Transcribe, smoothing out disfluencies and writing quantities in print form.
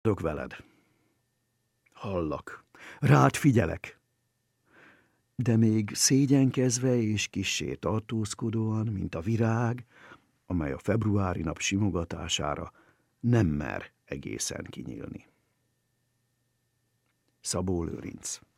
Vagyok veled. Hallak, rád figyelek. De még szégyenkezve és kissé tartózkodóan, mint a virág, amely a februári nap simogatására nem mer egészen kinyílni. Szabó Lőrinc.